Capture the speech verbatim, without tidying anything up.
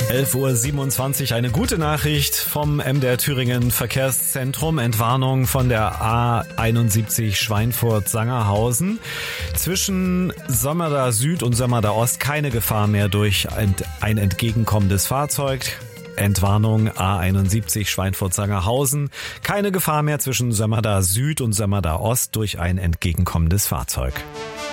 elf Uhr siebenundzwanzig, eine gute Nachricht vom M D R Thüringen Verkehrszentrum. Entwarnung von der A einundsiebzig Schweinfurt-Sangerhausen. Zwischen Sömmerda Süd und Sömmerda Ost keine Gefahr mehr durch ein entgegenkommendes Fahrzeug. Entwarnung A einundsiebzig Schweinfurt-Sangerhausen. Keine Gefahr mehr zwischen Sömmerda Süd und Sömmerda Ost durch ein entgegenkommendes Fahrzeug.